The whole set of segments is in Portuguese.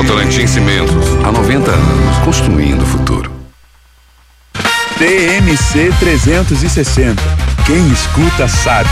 Votorantim Cimentos, há 90 anos, construindo o futuro. TMC 360. Quem escuta sabe.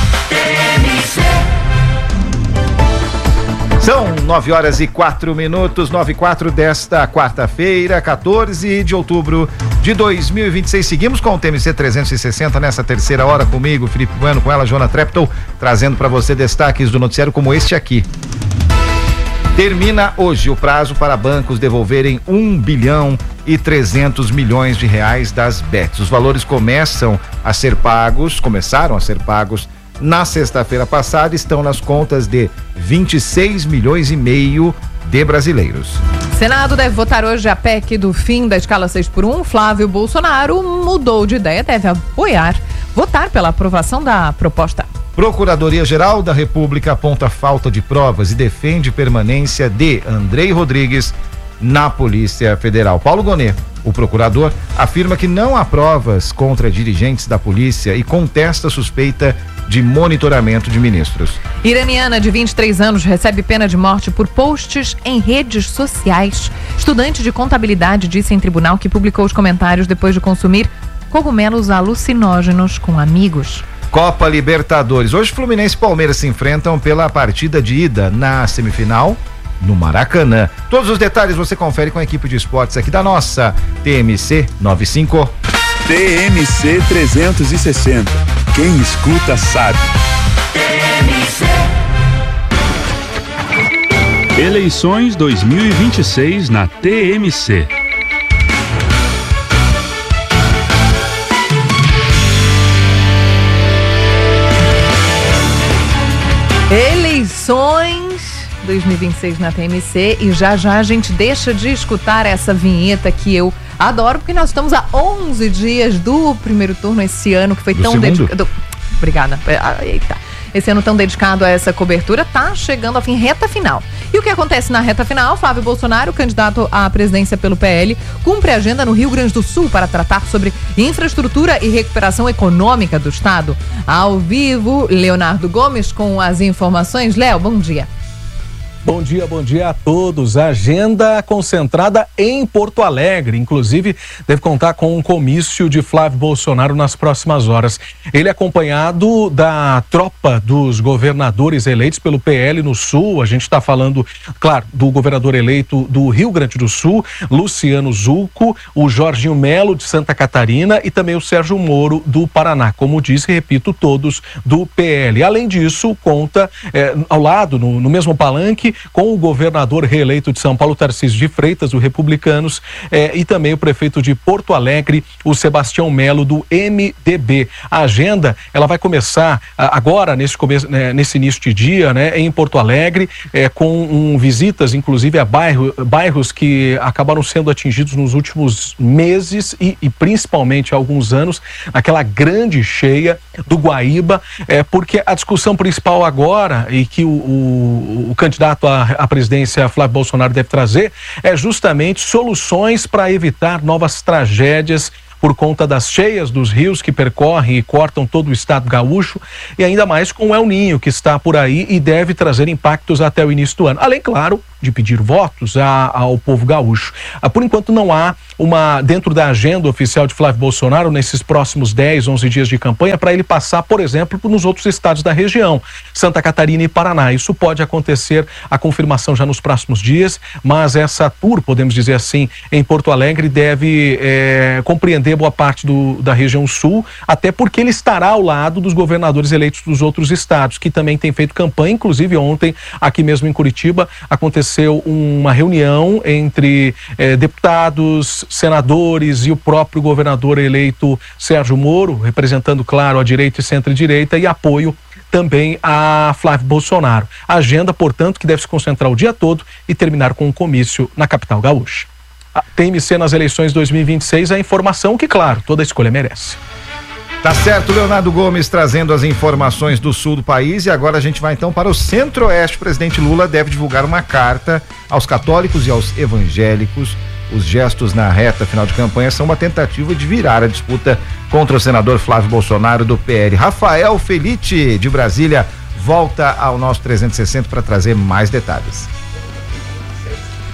São 9h04, 9h04 desta quarta-feira, 14 de outubro de 2026. Seguimos com o TMC 360 nessa terceira hora comigo, Felipe Bueno, com ela, Joana Treptow, trazendo para você destaques do noticiário como este aqui. Termina hoje o prazo para bancos devolverem 1 bilhão e 300 milhões de reais das bets. Os valores começaram a ser pagos na sexta-feira passada, estão nas contas de 26 milhões e meio de brasileiros. Senado deve votar hoje a PEC do fim da escala 6x1. Flávio Bolsonaro mudou de ideia, deve votar pela aprovação da proposta. Procuradoria-Geral da República aponta falta de provas e defende permanência de Andrei Rodrigues na Polícia Federal. Paulo Gonet, o procurador, afirma que não há provas contra dirigentes da polícia e contesta a suspeita de monitoramento de ministros. Iraniana de 23 anos recebe pena de morte por posts em redes sociais. Estudante de contabilidade disse em tribunal que publicou os comentários depois de consumir cogumelos alucinógenos com amigos. Copa Libertadores. Hoje Fluminense e Palmeiras se enfrentam pela partida de ida na semifinal no Maracanã. Todos os detalhes você confere com a equipe de esportes aqui da nossa TMC 95. TMC 360. Quem escuta sabe. Eleições 2026 na TMC. Eleições 2026 na TMC e já a gente deixa de escutar essa vinheta que eu adoro, porque nós estamos a 11 dias do primeiro turno esse ano, que foi tão dedicado. Obrigada. Eita. Esse ano tão dedicado a essa cobertura, tá chegando ao fim, reta final. E o que acontece na reta final? Flávio Bolsonaro, candidato à presidência pelo PL, cumpre agenda no Rio Grande do Sul para tratar sobre infraestrutura e recuperação econômica do estado. Ao vivo, Leonardo Gomes com as informações. Léo, bom dia. Bom dia a todos. A agenda concentrada em Porto Alegre, inclusive deve contar com um comício de Flávio Bolsonaro nas próximas horas. Ele é acompanhado da tropa dos governadores eleitos pelo PL no Sul. A gente está falando, claro, do governador eleito do Rio Grande do Sul, Luciano Zucco, o Jorginho Melo de Santa Catarina e também o Sérgio Moro do Paraná. Como disse, repito, todos do PL. Além disso, conta ao lado, no mesmo palanque, com o governador reeleito de São Paulo, Tarcísio de Freitas, do Republicanos, e também o prefeito de Porto Alegre, o Sebastião Melo, do MDB. A agenda, ela vai começar agora, nesse início de dia, né, em Porto Alegre, com visitas, inclusive, a bairros que acabaram sendo atingidos nos últimos meses e principalmente há alguns anos, aquela grande cheia do Guaíba, porque a discussão principal agora, e que o candidato à presidência Flávio Bolsonaro deve trazer, é justamente soluções para evitar novas tragédias por conta das cheias dos rios que percorrem e cortam todo o estado gaúcho, e ainda mais com o El Niño, que está por aí e deve trazer impactos até o início do ano. Além, claro, de pedir votos ao povo gaúcho. Por enquanto não há dentro da agenda oficial de Flávio Bolsonaro, nesses próximos 10, 11 dias de campanha, para ele passar, por exemplo, nos outros estados da região, Santa Catarina e Paraná. Isso pode acontecer, a confirmação já nos próximos dias, mas essa tour, podemos dizer assim, em Porto Alegre deve compreender boa parte da região sul, até porque ele estará ao lado dos governadores eleitos dos outros estados, que também têm feito campanha. Inclusive ontem, aqui mesmo em Curitiba, aconteceu uma reunião entre deputados, senadores e o próprio governador eleito Sérgio Moro, representando, claro, a direita e centro-direita, e apoio também a Flávio Bolsonaro. A agenda, portanto, que deve se concentrar o dia todo e terminar com um comício na capital gaúcha. A TMC nas eleições 2026 é a informação que, claro, toda escolha merece. Tá certo, Leonardo Gomes trazendo as informações do sul do país, e agora a gente vai então para o centro-oeste. O presidente Lula deve divulgar uma carta aos católicos e aos evangélicos. Os gestos na reta final de campanha são uma tentativa de virar a disputa contra o senador Flávio Bolsonaro do PL. Rafael Felite, de Brasília, volta ao nosso 360 para trazer mais detalhes.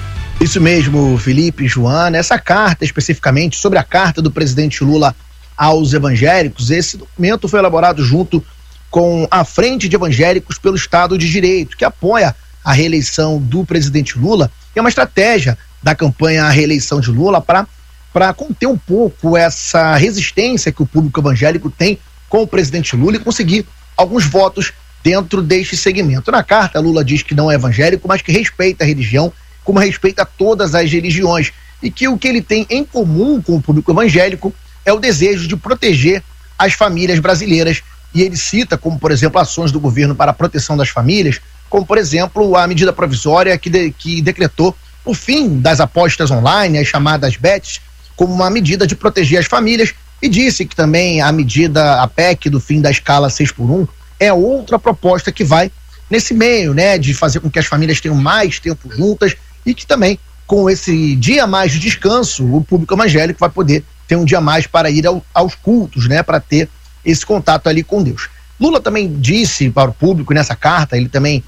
Isso mesmo, Felipe, Joana. Essa carta, especificamente sobre a carta do presidente Lula aos evangélicos, esse documento foi elaborado junto com a Frente de Evangélicos pelo Estado de Direito, que apoia a reeleição do presidente Lula. É uma estratégia da campanha à reeleição de Lula para conter um pouco essa resistência que o público evangélico tem com o presidente Lula e conseguir alguns votos dentro deste segmento. Na carta, Lula diz que não é evangélico, mas que respeita a religião, como respeita todas as religiões, e que o que ele tem em comum com o público evangélico é o desejo de proteger as famílias brasileiras. E ele cita como, por exemplo, ações do governo para a proteção das famílias, como, por exemplo, a medida provisória que decretou o fim das apostas online, as chamadas bets, como uma medida de proteger as famílias, e disse que também a PEC do fim da escala 6x1 é outra proposta que vai nesse meio, né, de fazer com que as famílias tenham mais tempo juntas e que também, com esse dia a mais de descanso, o público evangélico vai poder ter um dia a mais para ir aos cultos, né, para ter esse contato ali com Deus. Lula também disse para o público nessa carta, ele também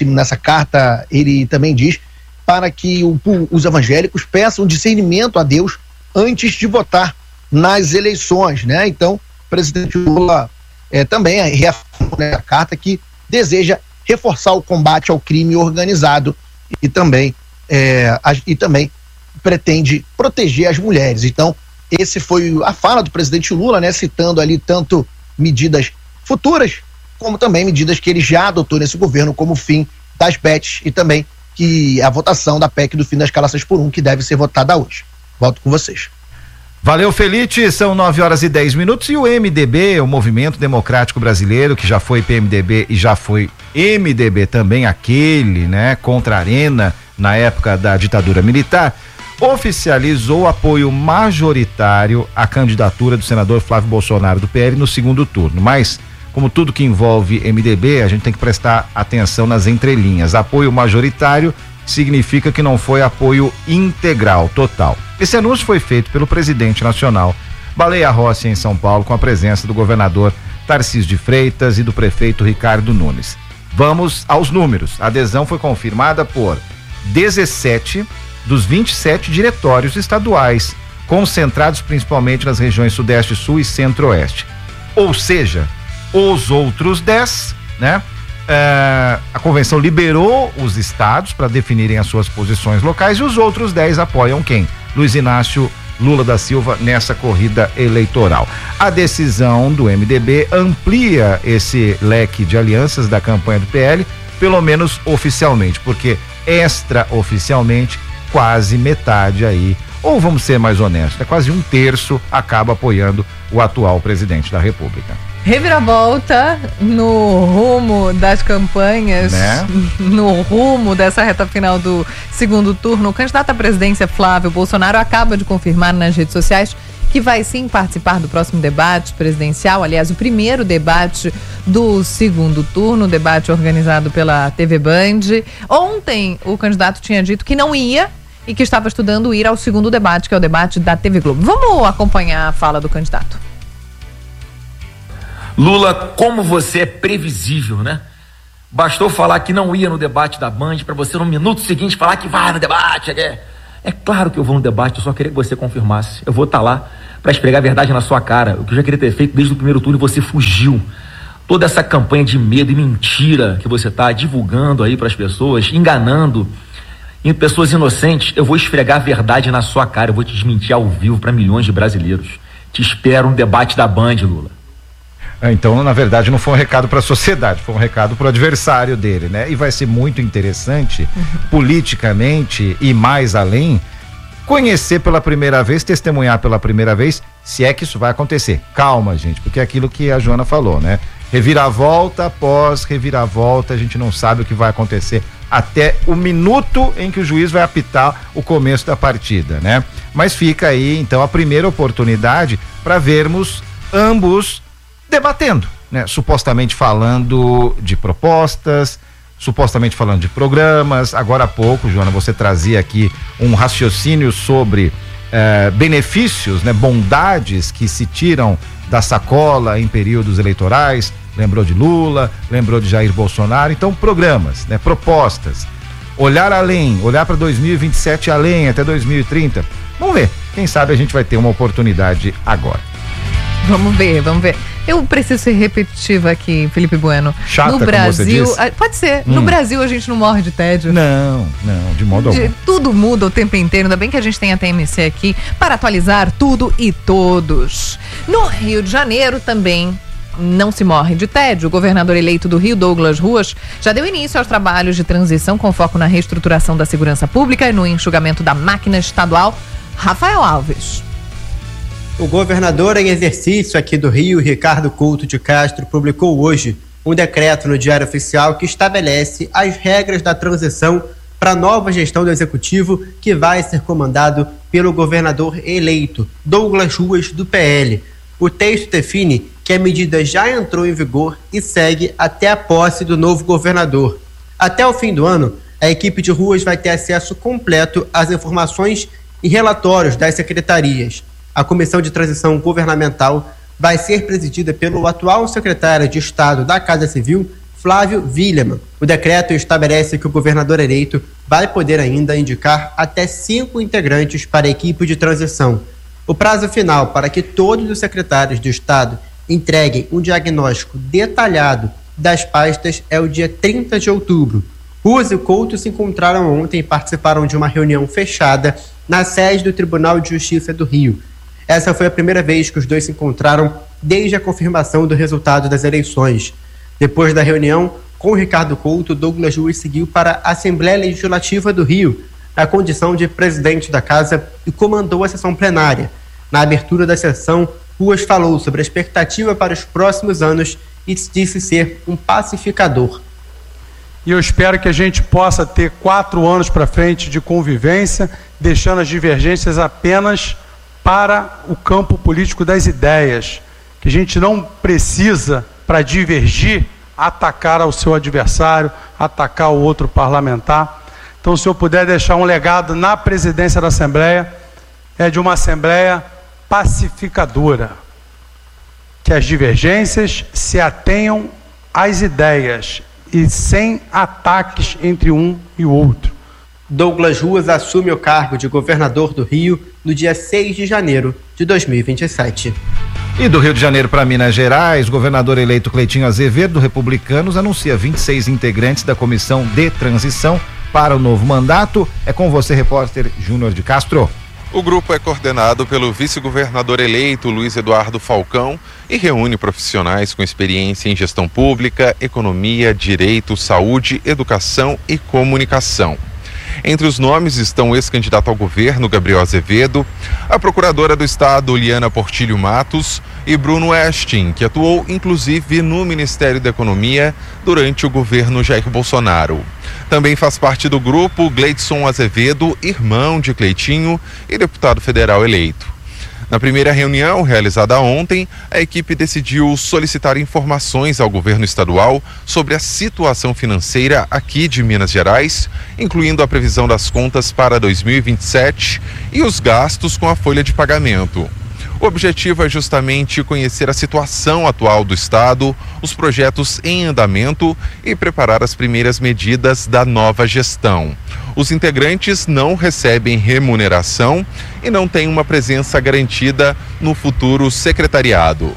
diz para que os evangélicos peçam discernimento a Deus antes de votar nas eleições, né? Então, o presidente Lula também reafirmou na carta que deseja reforçar o combate ao crime organizado e também pretende proteger as mulheres. Então, esse foi a fala do presidente Lula, né? Citando ali tanto medidas futuras, como também medidas que ele já adotou nesse governo, como o fim das bets e também que a votação da PEC do fim da escala 6x1, que deve ser votada hoje. Volto com vocês. Valeu, Felite, são 9h10 e o MDB, o Movimento Democrático Brasileiro, que já foi PMDB e já foi MDB também, aquele, né, contra a Arena na época da ditadura militar, oficializou apoio majoritário à candidatura do senador Flávio Bolsonaro do PL no segundo turno, mas como tudo que envolve MDB, a gente tem que prestar atenção nas entrelinhas. Apoio majoritário significa que não foi apoio integral, total. Esse anúncio foi feito pelo presidente nacional Baleia Rossi em São Paulo, com a presença do governador Tarcísio de Freitas e do prefeito Ricardo Nunes. Vamos aos números. A adesão foi confirmada por 17 dos 27 diretórios estaduais, concentrados principalmente nas regiões Sudeste, Sul e Centro-Oeste. Ou seja, os outros 10, né? A convenção liberou os estados para definirem as suas posições locais e os outros 10 apoiam quem? Luiz Inácio Lula da Silva nessa corrida eleitoral. A decisão do MDB amplia esse leque de alianças da campanha do PL, pelo menos oficialmente, porque extraoficialmente quase metade aí, ou vamos ser mais honestos, quase 1/3 acaba apoiando o atual presidente da República. Reviravolta no rumo das campanhas, né? No rumo dessa reta final do segundo turno. O candidato à presidência Flávio Bolsonaro acaba de confirmar nas redes sociais que vai sim participar do próximo debate presidencial, aliás, o primeiro debate do segundo turno, debate organizado pela TV Band. Ontem o candidato tinha dito que não ia e que estava estudando ir ao segundo debate, que é o debate da TV Globo. Vamos acompanhar a fala do candidato. Lula, como você é previsível, né? Bastou falar que não ia no debate da Band para você no minuto seguinte falar que vai no debate. É claro que eu vou no debate, eu só queria que você confirmasse. Eu vou estar lá para esfregar a verdade na sua cara. O que eu já queria ter feito desde o primeiro turno e você fugiu. Toda essa campanha de medo e mentira que você está divulgando aí para as pessoas, enganando em pessoas inocentes, eu vou esfregar a verdade na sua cara. Eu vou te desmentir ao vivo para milhões de brasileiros. Te espero no debate da Band, Lula. Então, na verdade, não foi um recado para a sociedade, foi um recado para o adversário dele, né? E vai ser muito interessante, politicamente e mais além, conhecer pela primeira vez, testemunhar pela primeira vez, se é que isso vai acontecer. Calma, gente, porque é aquilo que a Joana falou, né? Reviravolta após reviravolta, a gente não sabe o que vai acontecer até o minuto em que o juiz vai apitar o começo da partida, né? Mas fica aí, então, a primeira oportunidade para vermos ambos debatendo, né? Supostamente falando de propostas, supostamente falando de programas. Agora há pouco, Joana, você trazia aqui um raciocínio sobre benefícios, né? Bondades que se tiram da sacola em períodos eleitorais. Lembrou de Lula, lembrou de Jair Bolsonaro. Então, programas, né? Propostas. olhar além, olhar para 2027 além, até 2030. Vamos ver, quem sabe a gente vai ter uma oportunidade agora. Vamos ver. Eu preciso ser repetitiva aqui, Felipe Bueno. Chata, no Brasil, como você disse. Pode ser. No Brasil a gente não morre de tédio. Não, de modo algum. Tudo muda o tempo inteiro. Ainda bem que a gente tem a TMC aqui para atualizar tudo e todos. No Rio de Janeiro também não se morre de tédio. O governador eleito do Rio, Douglas Ruas, já deu início aos trabalhos de transição com foco na reestruturação da segurança pública e no enxugamento da máquina estadual. Rafael Alves. O governador em exercício aqui do Rio, Ricardo Couto de Castro, publicou hoje um decreto no Diário Oficial que estabelece as regras da transição para a nova gestão do Executivo, que vai ser comandado pelo governador eleito, Douglas Ruas, do PL. O texto define que a medida já entrou em vigor e segue até a posse do novo governador. Até o fim do ano, a equipe de Ruas vai ter acesso completo às informações e relatórios das secretarias. A Comissão de Transição Governamental vai ser presidida pelo atual secretário de Estado da Casa Civil, Flávio Villaman. O decreto estabelece que o governador eleito vai poder ainda indicar até 5 integrantes para a equipe de transição. O prazo final para que todos os secretários de Estado entreguem um diagnóstico detalhado das pastas é o dia 30 de outubro. Ruas e Couto se encontraram ontem e participaram de uma reunião fechada na sede do Tribunal de Justiça do Rio. Essa foi a primeira vez que os dois se encontraram desde a confirmação do resultado das eleições. Depois da reunião com Ricardo Couto, Douglas Ruas seguiu para a Assembleia Legislativa do Rio, na condição de presidente da casa, e comandou a sessão plenária. Na abertura da sessão, Ruas falou sobre a expectativa para os próximos anos e disse ser um pacificador. E eu espero que a gente possa ter 4 anos para frente de convivência, deixando as divergências apenas para o campo político das ideias, que a gente não precisa, para divergir, atacar ao seu adversário, atacar o outro parlamentar. Então, se eu puder deixar um legado na presidência da Assembleia, é de uma Assembleia pacificadora, que as divergências se atenham às ideias e sem ataques entre um e o outro. Douglas Ruas assume o cargo de governador do Rio no dia 6 de janeiro de 2027. E do Rio de Janeiro para Minas Gerais, o governador eleito Cleitinho Azevedo, do Republicanos, anuncia 26 integrantes da comissão de transição para o novo mandato. É com você, repórter Júnior de Castro. O grupo é coordenado pelo vice-governador eleito Luiz Eduardo Falcão e reúne profissionais com experiência em gestão pública, economia, direito, saúde, educação e comunicação. Entre os nomes estão o ex-candidato ao governo, Gabriel Azevedo, a procuradora do Estado, Liana Portilho Matos, e Bruno Westin, que atuou inclusive no Ministério da Economia durante o governo Jair Bolsonaro. Também faz parte do grupo Gleidson Azevedo, irmão de Cleitinho e deputado federal eleito. Na primeira reunião, realizada ontem, a equipe decidiu solicitar informações ao governo estadual sobre a situação financeira aqui de Minas Gerais, incluindo a previsão das contas para 2027 e os gastos com a folha de pagamento. O objetivo é justamente conhecer a situação atual do Estado, os projetos em andamento e preparar as primeiras medidas da nova gestão. Os integrantes não recebem remuneração e não têm uma presença garantida no futuro secretariado.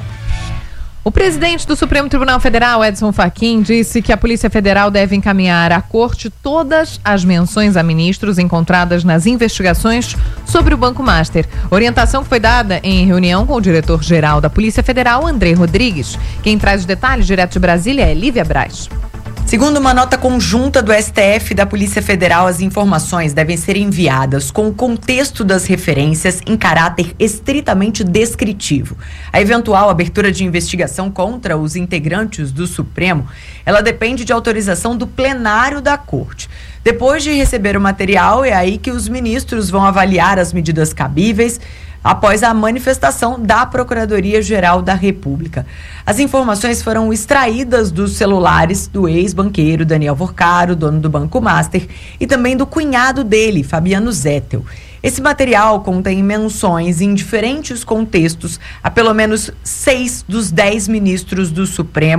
O presidente do Supremo Tribunal Federal, Edson Fachin, disse que a Polícia Federal deve encaminhar à corte todas as menções a ministros encontradas nas investigações sobre o Banco Master. Orientação que foi dada em reunião com o diretor-geral da Polícia Federal, André Rodrigues. Quem traz os detalhes direto de Brasília é Lívia Braz. Segundo uma nota conjunta do STF e da Polícia Federal, as informações devem ser enviadas com o contexto das referências em caráter estritamente descritivo. A eventual abertura de investigação contra os integrantes do Supremo, ela depende de autorização do plenário da Corte. Depois de receber o material, é aí que os ministros vão avaliar as medidas cabíveis após a manifestação da Procuradoria-Geral da República. As informações foram extraídas dos celulares do ex-banqueiro Daniel Vorcaro, dono do Banco Master, e também do cunhado dele, Fabiano Zettel. Esse material contém menções em diferentes contextos a pelo menos 6 dos 10 ministros do Supremo,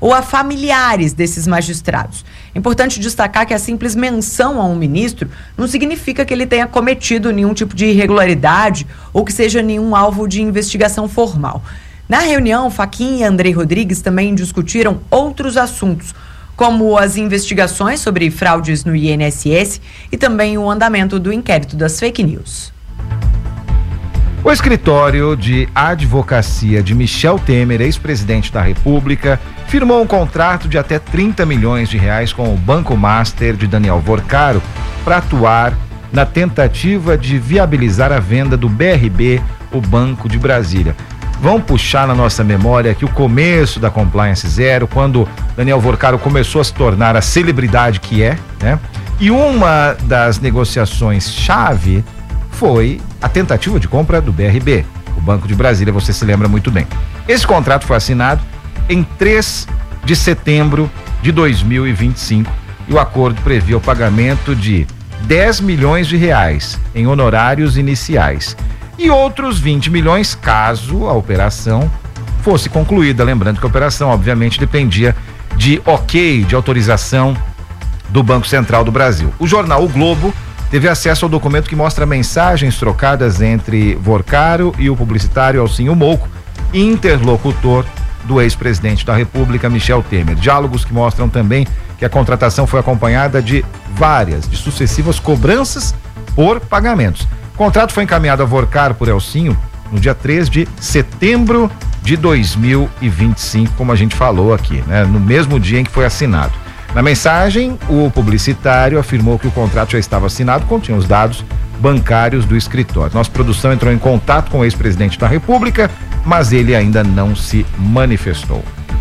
ou a familiares desses magistrados. É importante destacar que a simples menção a um ministro não significa que ele tenha cometido nenhum tipo de irregularidade ou que seja nenhum alvo de investigação formal. Na reunião, Fachin e Andrei Rodrigues também discutiram outros assuntos, como as investigações sobre fraudes no INSS e também o andamento do inquérito das fake news. O escritório de advocacia de Michel Temer, ex-presidente da República, firmou um contrato de até 30 milhões de reais com o Banco Master de Daniel Vorcaro para atuar na tentativa de viabilizar a venda do BRB, o Banco de Brasília. Vamos puxar na nossa memória aqui o começo da Compliance Zero, quando Daniel Vorcaro começou a se tornar a celebridade que é, né? E uma das negociações-chave foi a tentativa de compra do BRB, o Banco de Brasília, você se lembra muito bem. Esse contrato foi assinado em 3 de setembro de 2025 e o acordo previa o pagamento de 10 milhões de reais em honorários iniciais e outros 20 milhões caso a operação fosse concluída. Lembrando que a operação, obviamente, dependia de de autorização do Banco Central do Brasil. O jornal O Globo teve acesso ao documento que mostra mensagens trocadas entre Vorcaro e o publicitário Alcinho Mouco, interlocutor do ex-presidente da República, Michel Temer. Diálogos que mostram também que a contratação foi acompanhada de sucessivas cobranças por pagamentos. O contrato foi encaminhado a Vorcaro por Alcinho no dia 3 de setembro de 2025, como a gente falou aqui, né? No mesmo dia em que foi assinado. Na mensagem, o publicitário afirmou que o contrato já estava assinado, continha os dados bancários do escritório. Nossa produção entrou em contato com o ex-presidente da República, mas ele ainda não se manifestou.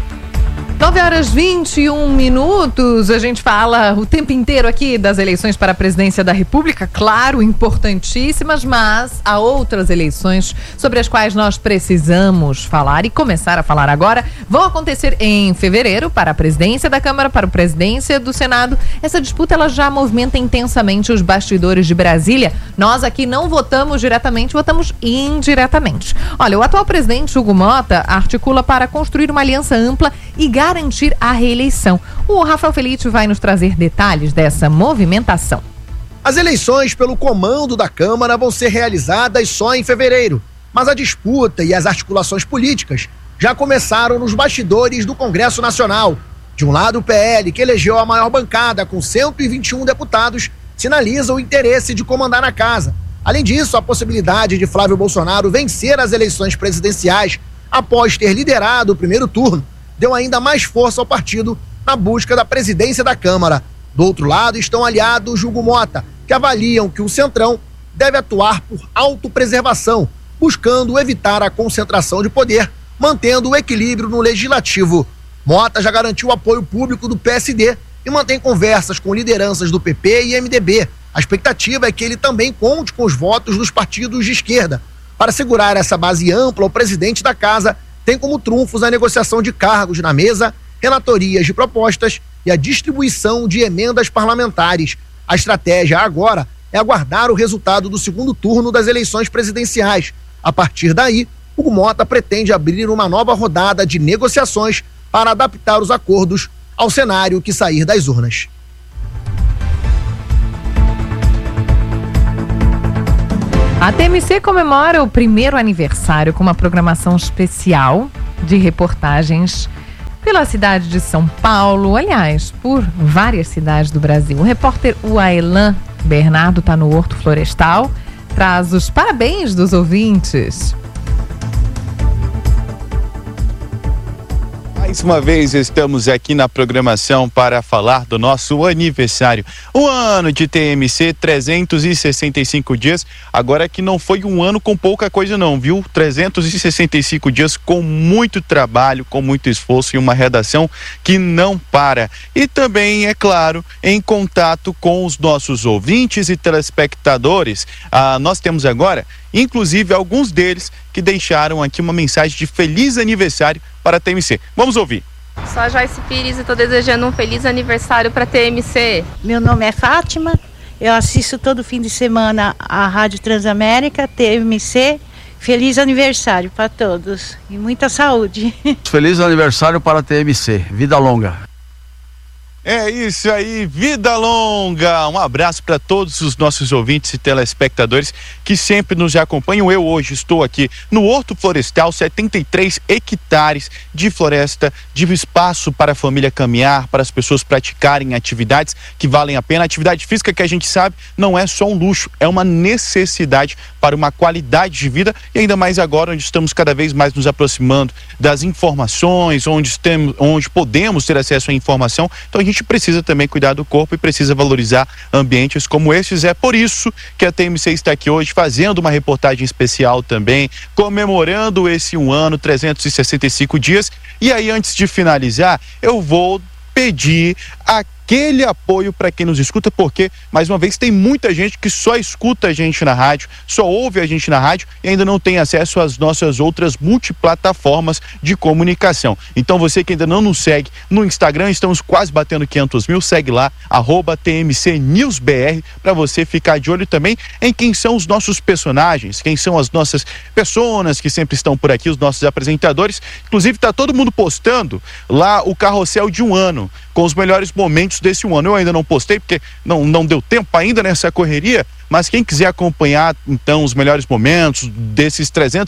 9h21, a gente fala o tempo inteiro aqui das eleições para a presidência da República, claro, importantíssimas, mas há outras eleições sobre as quais nós precisamos falar e começar a falar agora. Vão acontecer em fevereiro para a presidência da Câmara, para a presidência do Senado. Essa disputa ela já movimenta intensamente os bastidores de Brasília. Nós aqui não votamos diretamente, votamos indiretamente. Olha, o atual presidente Hugo Motta articula para construir uma aliança ampla e garantir a reeleição. O Rafael Felite vai nos trazer detalhes dessa movimentação. As eleições pelo comando da Câmara vão ser realizadas só em fevereiro, mas a disputa e as articulações políticas já começaram nos bastidores do Congresso Nacional. De um lado, o PL, que elegeu a maior bancada com 121 deputados, sinaliza o interesse de comandar a casa. Além disso, a possibilidade de Flávio Bolsonaro vencer as eleições presidenciais após ter liderado o primeiro turno deu ainda mais força ao partido na busca da presidência da Câmara. Do outro lado estão aliados Hugo Motta, que avaliam que o Centrão deve atuar por autopreservação, buscando evitar a concentração de poder, mantendo o equilíbrio no legislativo. Motta já garantiu o apoio público do PSD e mantém conversas com lideranças do PP e MDB. A expectativa é que ele também conte com os votos dos partidos de esquerda. Para segurar essa base ampla, o presidente da casa tem como trunfos a negociação de cargos na mesa, relatorias de propostas e a distribuição de emendas parlamentares. A estratégia agora é aguardar o resultado do segundo turno das eleições presidenciais. A partir daí, Hugo Motta pretende abrir uma nova rodada de negociações para adaptar os acordos ao cenário que sair das urnas. A TMC comemora o primeiro aniversário com uma programação especial de reportagens pela cidade de São Paulo, aliás, por várias cidades do Brasil. O repórter Uaelan Bernardo está no Horto Florestal, traz os parabéns dos ouvintes. Mais uma vez estamos aqui na programação para falar do nosso aniversário. Um ano de TMC, 365 dias. Agora que não foi um ano com pouca coisa não, viu? 365 dias com muito trabalho, com muito esforço e uma redação que não para. E também, é claro, em contato com os nossos ouvintes e telespectadores. Nós temos agora, inclusive, alguns deles que deixaram aqui uma mensagem de feliz aniversário para a TMC. Vamos ouvir. Sou a Joyce Pires e estou desejando um feliz aniversário para a TMC. Meu nome é Fátima, eu assisto todo fim de semana a Rádio Transamérica, TMC. Feliz aniversário para todos e muita saúde. Feliz aniversário para a TMC. Vida longa. É isso aí, vida longa! Um abraço para todos os nossos ouvintes e telespectadores que sempre nos acompanham. Eu hoje estou aqui no Horto Florestal, 73 hectares de floresta, de espaço para a família caminhar, para as pessoas praticarem atividades que valem a pena. Atividade física, que a gente sabe, não é só um luxo, é uma necessidade para uma qualidade de vida, e ainda mais agora, onde estamos cada vez mais nos aproximando das informações, onde podemos ter acesso à informação. Então a gente precisa também cuidar do corpo e precisa valorizar ambientes como estes. É por isso que a TMC está aqui hoje fazendo uma reportagem especial também, comemorando esse 1 ano, 365 dias. E aí, antes de finalizar, eu vou pedir aquele apoio para quem nos escuta, porque, mais uma vez, tem muita gente que só escuta a gente na rádio, só ouve a gente na rádio e ainda não tem acesso às nossas outras multiplataformas de comunicação. Então, você que ainda não nos segue no Instagram, estamos quase batendo 500 mil, segue lá, @TMCNewsBR, para você ficar de olho também em quem são os nossos personagens, quem são as nossas pessoas que sempre estão por aqui, os nossos apresentadores. Inclusive, tá todo mundo postando lá o carrossel de 1 ano, com os melhores momentos desse 1 ano. Eu ainda não postei porque não deu tempo ainda nessa correria, mas quem quiser acompanhar então os melhores momentos desses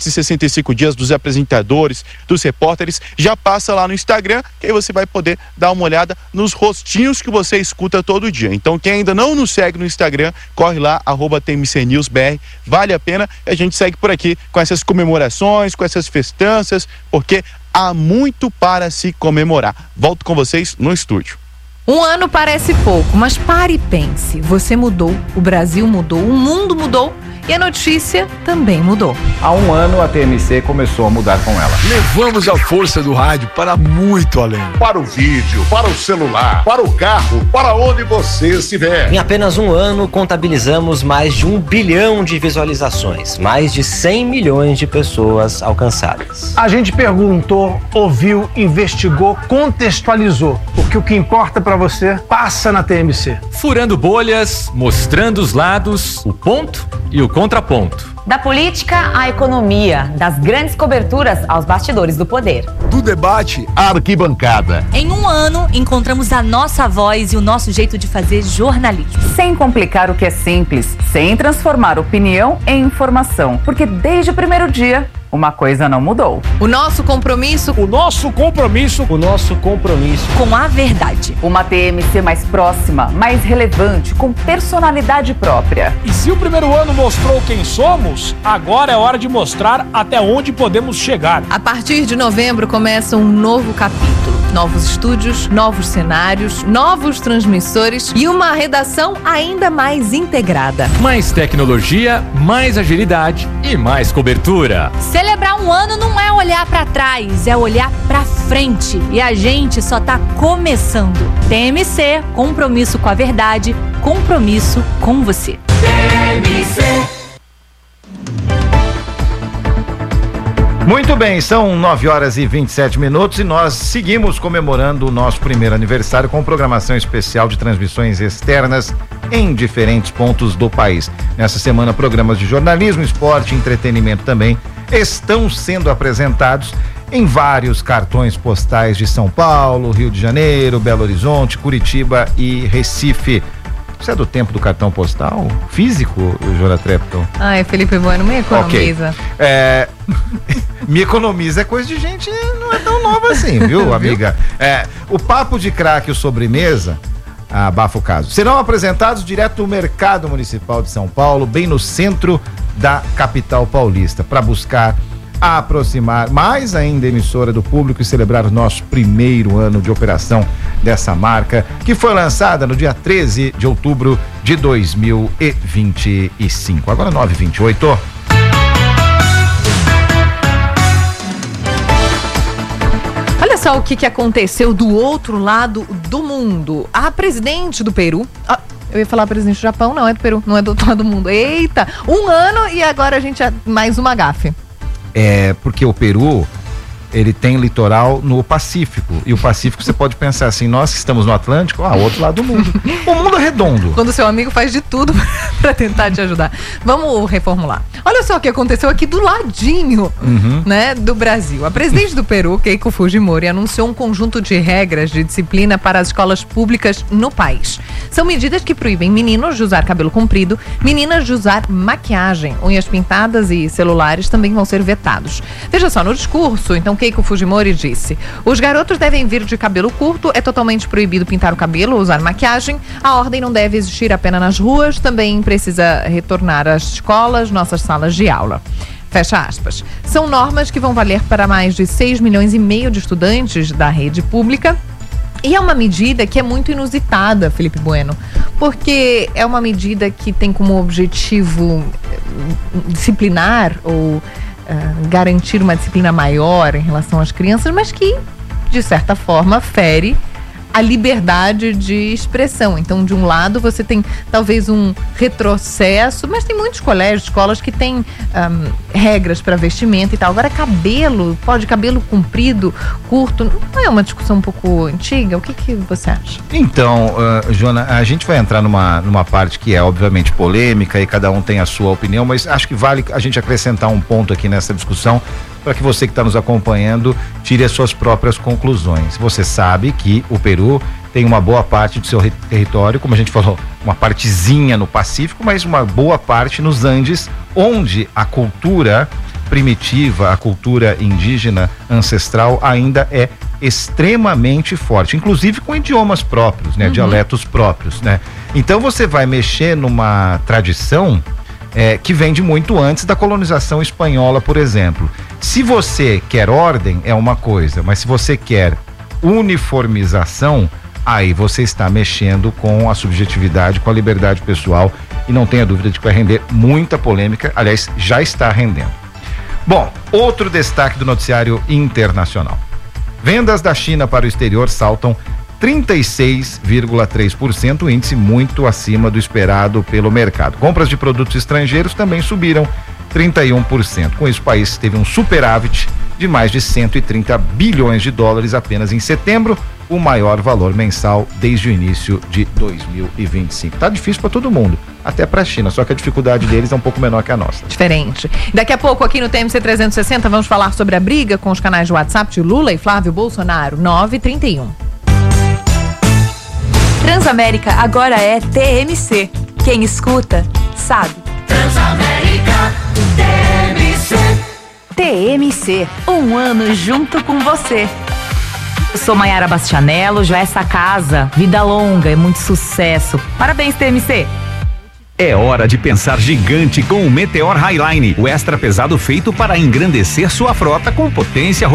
365 dias dos apresentadores, dos repórteres, já passa lá no Instagram, que aí você vai poder dar uma olhada nos rostinhos que você escuta todo dia. Então quem ainda não nos segue no Instagram, corre lá, @TMCNewsBR, vale a pena. A gente segue por aqui com essas comemorações, com essas festanças, porque há muito para se comemorar. Volto com vocês no estúdio. 1 ano parece pouco, mas pare e pense. Você mudou, o Brasil mudou, o mundo mudou e a notícia também mudou. Há 1 ano a TMC começou a mudar com ela. Levamos a força do rádio para muito além. Para o vídeo, para o celular, para o carro, para onde você estiver. Em apenas 1 ano, contabilizamos mais de 1 bilhão de visualizações, mais de 100 milhões de pessoas alcançadas. A gente perguntou, ouviu, investigou, contextualizou, porque o que importa para você passa na TMC. Furando bolhas, mostrando os lados, o ponto e o contraponto. Da política à economia, das grandes coberturas aos bastidores do poder. Do debate à arquibancada. Em 1 ano, encontramos a nossa voz e o nosso jeito de fazer jornalismo. Sem complicar o que é simples, sem transformar opinião em informação. Porque desde o primeiro dia, uma coisa não mudou. O nosso compromisso. O nosso compromisso. O nosso compromisso. Com a verdade. Uma TMC mais próxima, mais relevante, com personalidade própria. E se o primeiro ano mostrou quem somos, agora é hora de mostrar até onde podemos chegar. A partir de novembro começa um novo capítulo. Novos estúdios, novos cenários, novos transmissores e uma redação ainda mais integrada. Mais tecnologia, mais agilidade e mais cobertura. Celebrar 1 ano não é olhar pra trás, é olhar pra frente. E a gente só tá começando. TMC, compromisso com a verdade, compromisso com você. TMC. Muito bem, são 9h27 e nós seguimos comemorando o nosso primeiro aniversário com programação especial de transmissões externas em diferentes pontos do país. Nessa semana, programas de jornalismo, esporte e entretenimento também estão sendo apresentados em vários cartões postais de São Paulo, Rio de Janeiro, Belo Horizonte, Curitiba e Recife. Você é do tempo do cartão postal físico, Jora Trepton? Ai, Felipe Bueno, me economiza. Okay. Me economiza é coisa de gente, não é tão nova assim, viu, amiga? O Papo de Craque e o Sobremesa, abafa o caso, serão apresentados direto do Mercado Municipal de São Paulo, bem no centro da capital paulista, para buscar aproximar mais ainda a emissora do público e celebrar o nosso primeiro ano de operação dessa marca, que foi lançada no dia 13 de outubro de 2025. Agora 9h28. Olha só o que aconteceu do outro lado do mundo. A presidente do Peru... Eu ia falar presidente do Japão, não é do Peru, não é do outro lado do mundo. Eita, 1 ano e agora a gente mais uma gafe. Porque o Peru, ele tem litoral no Pacífico, e o Pacífico você pode pensar assim, nós que estamos no Atlântico, outro lado do mundo. O mundo é redondo. Quando seu amigo faz de tudo para tentar te ajudar. Vamos reformular. Olha só o que aconteceu aqui do ladinho, né, do Brasil. A presidente do Peru, Keiko Fujimori, anunciou um conjunto de regras de disciplina para as escolas públicas no país. São medidas que proíbem meninos de usar cabelo comprido, meninas de usar maquiagem, unhas pintadas e celulares também vão ser vetados. Veja só, no discurso, então, Keiko Fujimori disse: os garotos devem vir de cabelo curto, é totalmente proibido pintar o cabelo, usar maquiagem, a ordem não deve existir apenas nas ruas, também precisa retornar às escolas, nossas salas de aula. Fecha aspas. São normas que vão valer para mais de 6,5 milhões de estudantes da rede pública. E é uma medida que é muito inusitada, Felipe Bueno, porque é uma medida que tem como objetivo disciplinar ou garantir uma disciplina maior em relação às crianças, mas que, de certa forma, fere a liberdade de expressão. Então, de um lado, você tem talvez um retrocesso, mas tem muitos colégios, escolas que têm regras para vestimenta e tal. Agora, cabelo comprido, curto, não é uma discussão um pouco antiga? O que você acha? Então, Joana, a gente vai entrar numa parte que é obviamente polêmica e cada um tem a sua opinião, mas acho que vale a gente acrescentar um ponto aqui nessa discussão para que você que está nos acompanhando tire as suas próprias conclusões. Você sabe que o Peru tem uma boa parte do seu território, como a gente falou, uma partezinha no Pacífico, mas uma boa parte nos Andes, onde a cultura primitiva, a cultura indígena ancestral ainda é extremamente forte, inclusive com idiomas próprios, né, dialetos próprios, né? Então você vai mexer numa tradição que vem de muito antes da colonização espanhola, por exemplo. Se você quer ordem, é uma coisa, mas se você quer uniformização, aí você está mexendo com a subjetividade, com a liberdade pessoal, e não tenha dúvida de que vai render muita polêmica, aliás, já está rendendo. Bom, outro destaque do noticiário internacional. Vendas da China para o exterior saltam 36,3%, índice muito acima do esperado pelo mercado. Compras de produtos estrangeiros também subiram 31%. Com isso, o país teve um superávit de mais de 130 bilhões de dólares apenas em setembro, o maior valor mensal desde o início de 2025. Tá difícil para todo mundo, até para a China, só que a dificuldade deles é um pouco menor que a nossa. Diferente. Daqui a pouco aqui no TMC 360 vamos falar sobre a briga com os canais de WhatsApp de Lula e Flávio Bolsonaro, 9h31. Transamérica agora é TMC. Quem escuta, sabe. Transamérica, TMC. TMC, um ano junto com você. Eu sou Maiara Bastianello, já essa casa, vida longa e muito sucesso. Parabéns, TMC. É hora de pensar gigante com o Meteor Highline, o extra pesado feito para engrandecer sua frota com potência